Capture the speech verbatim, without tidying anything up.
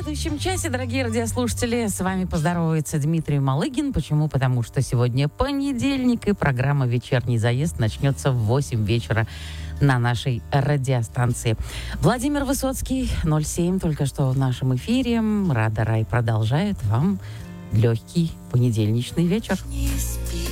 следующем часе, дорогие радиослушатели, с вами поздоровается Дмитрий Малыгин. Почему? Потому что сегодня понедельник, и программа «Вечерний заезд» начнется в восемь вечера на нашей радиостанции. Владимир Высоцкий, ноль семь, только что в нашем эфире. Рада Рай продолжает вам легкий понедельничный вечер.